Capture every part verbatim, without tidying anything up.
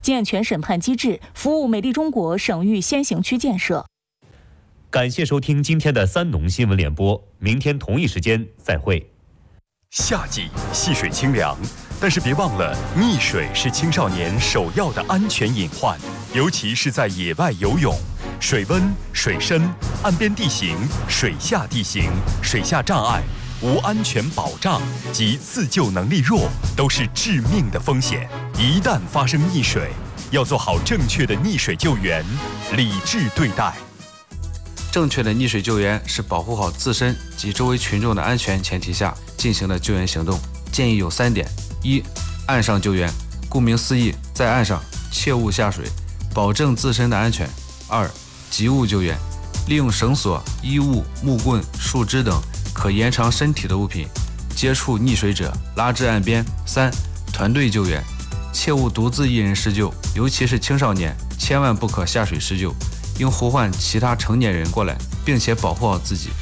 健全审判机制，服务美丽中国省域先行区建设。 感谢收听今天的三农新闻联播，明天同一时间再会。 夏季戏水清凉，但是别忘了，溺水是青少年首要的安全隐患，尤其是在野外游泳。水温、水深、岸边地形、水下地形、水下障碍、无安全保障及自救能力弱，都是致命的风险。一旦发生溺水，要做好正确的溺水救援，理智对待。 正确的溺水救援是保护好自身及周围群众的安全前提下进行的救援行动，建议有三点：一、岸上救援，顾名思义，在岸上切勿下水，保证自身的安全；二、急物救援，利用绳索、衣物、木棍、树枝等可延长身体的物品接触溺水者，拉至岸边；三、团队救援，切勿独自一人施救，尤其是青少年，千万不可下水施救，应呼唤其他成年人过来，并且保护好自己。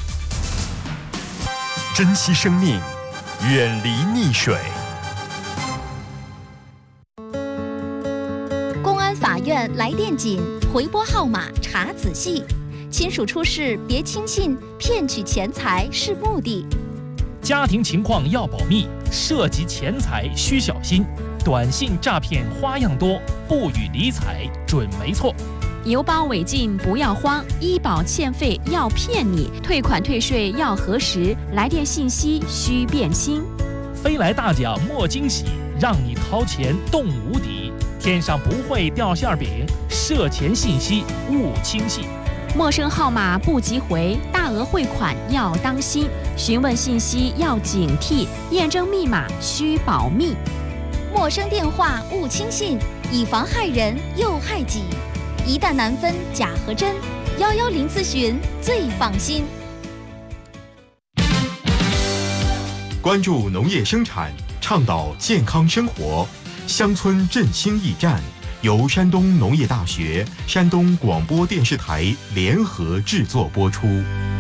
珍惜生命，远离溺水。 公安法院来电紧，回拨号码查仔细。亲属出事别轻信，骗取钱财是目的。 家庭情况要保密，涉及钱财需小心。短信诈骗花样多，不予理睬准没错。 邮包违禁不要慌，医保欠费要骗你，退款退税要核实，来电信息需辨清。 飞来大奖莫惊喜，让你掏钱动无敌。天上不会掉馅饼，涉钱信息勿轻信。 陌生号码不急回，大额汇款要当心，询问信息要警惕，验证密码需保密。 陌生电话勿轻信，以防害人又害己。一旦难分假和真，幺幺零咨询最放心。 关注农业生产，倡导健康生活，乡村振兴驿站由山东农业大学、山东广播电视台联合制作播出。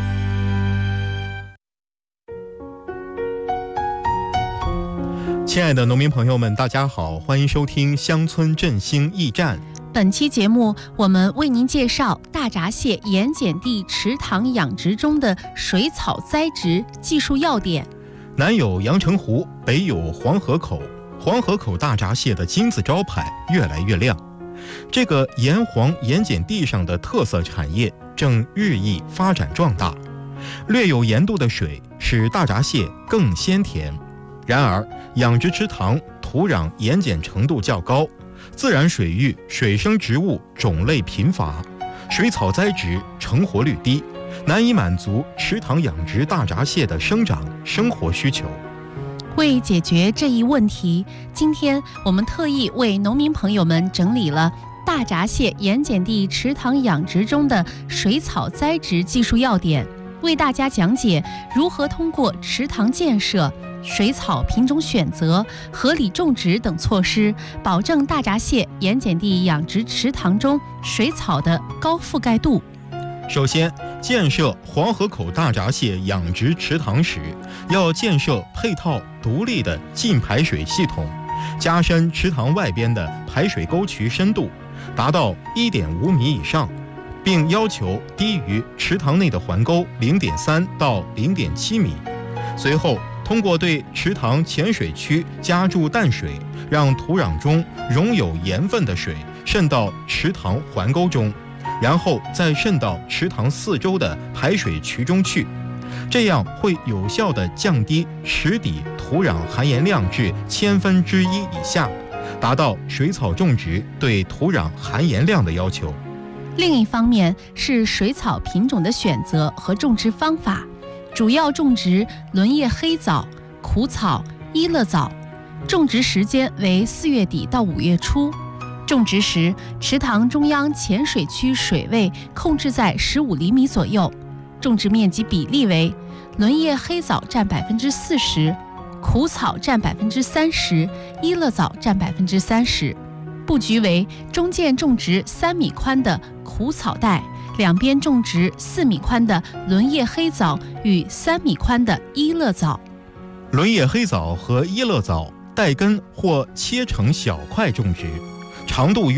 亲爱的农民朋友们，大家好，欢迎收听乡村振兴驿站。 本期节目，我们为您介绍大闸蟹盐碱地池塘养殖中的水草栽植技术要点。 南有阳澄湖，北有黄河口，黄河口大闸蟹的金字招牌越来越亮。这个盐黄盐碱地上的特色产业正日益发展壮大。略有盐度的水使大闸蟹更鲜甜。然而，养殖池塘土壤盐碱程度较高，自然水域水生植物种类贫乏，水草栽植成活率低，难以满足池塘养殖大闸蟹的生长生活需求。 为解决这一问题，今天我们特意为农民朋友们整理了大闸蟹盐碱地池塘养殖中的水草栽植技术要点，为大家讲解如何通过池塘建设、水草品种选择、合理种植等措施，保证大闸蟹盐碱地养殖池塘中水草的高覆盖度。 首先，建设黄河口大闸蟹养殖池塘时，要建设配套独立的净排水系统，加深池塘外边的排水沟渠深度，达到 一点五米以上，并要求低于池塘内的环沟 零点三到零点七米。随后，通过对池塘浅水区加注淡水，让土壤中溶有盐分的水渗到池塘环沟中，然后再渗到池塘四周的排水渠中去，这样会有效地降低池底土壤含盐量至千分之一以下，达到水草种植对土壤含盐量的要求。 另一方面是水草品种的选择和种植方法，主要种植轮叶黑枣、苦草、伊乐枣，种植时间为四月底到五月初。种植时，池塘中央浅水区水位控制在十五厘米左右，种植面积比例为轮叶黑枣占百分之四十，苦草占百分之三十，伊乐枣占百分之三十。布局为中间种植三米宽的苦草带，两边种植四米宽的轮叶黑枣与三米宽的伊乐枣。 轮叶黑枣和伊乐枣带根或切成小块种植。 长度约